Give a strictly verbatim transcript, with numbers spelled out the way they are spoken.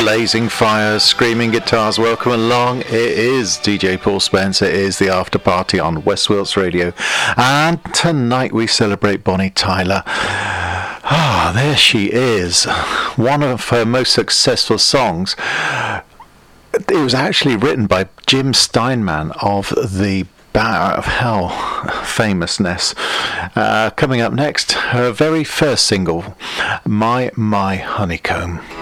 blazing fires, screaming guitars. Welcome along. It is D J Paul Spencer. It is the after party on West Wilts Radio, and tonight we celebrate Bonnie Tyler. Ah, there she is. One of her most successful songs. It was actually written by Jim Steinman of the Bar of Hell famousness. Uh, coming up next, her very first single, My My Honeycomb.